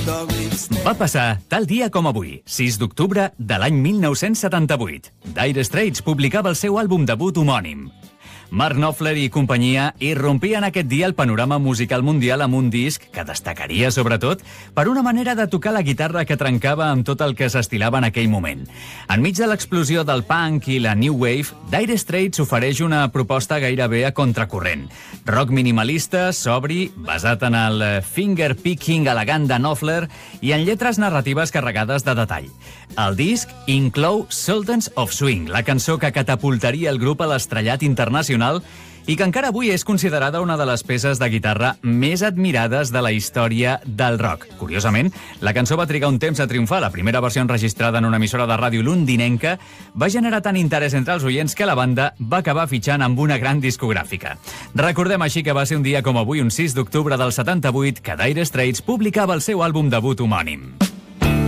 Va passar tal dia com avui, 6 d'octubre de l'any 1978. Dire Straits publicava el seu àlbum debut homònim. Mark Knopfler i companyia irrompien aquest dia el panorama musical mundial amb un disc que destacaria, sobretot, per una manera de tocar la guitarra que trencava amb tot el que s'estilava en aquell moment. Enmig de l'explosió del punk i la new wave, Dire Straits ofereix una proposta gairebé a contracorrent. Rock minimalista, sobri, basat en el finger-picking elegant de Knopfler i en lletres narratives carregades de detall. El disc inclou Sultans of Swing, la cançó que catapultaria el grup a l'estrellat internacional i que encara avui és considerada una de les peces de guitarra més admirades de la història del rock. Curiosament, la cançó va trigar un temps a triomfar. La primera versió enregistrada en una emissora de ràdio londinenca va generar tant interès entre els oients que la banda va acabar fitxant amb una gran discogràfica. Recordem així que va ser un dia com avui, un 6 d'octubre del 78, que Dire Straits publicava el seu àlbum debut homònim.